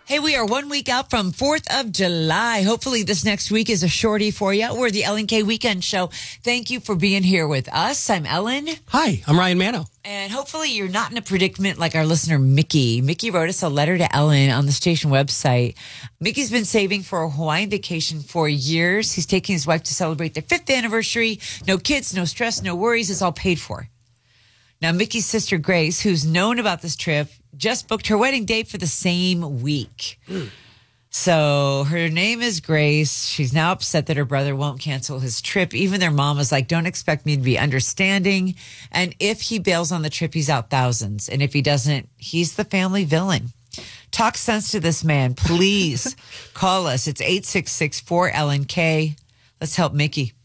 Hey, we are 1 week out from 4th of July. Hopefully this next week is a shorty for you. We're the Ellen K Weekend Show. Thank you for being here with us. I'm Ellen. Hi, I'm Ryan Mano. And hopefully you're not in a predicament like our listener, Mickey. Mickey wrote us a letter to Ellen on the station website. Mickey's been saving for a Hawaiian vacation for years. He's taking his wife to celebrate their 5th anniversary. No kids, no stress, no worries. It's all paid for. Now, Mickey's sister, Grace, who's known about this trip, just booked her wedding date for the same week. So her name is Grace. She's now upset that her brother won't cancel his trip. Even their mom was like, don't expect me to be understanding. And if he bails on the trip, he's out thousands. And if he doesn't, he's the family villain. Talk sense to this man. Please call us. It's 866-4LNK. Let's help Mickey.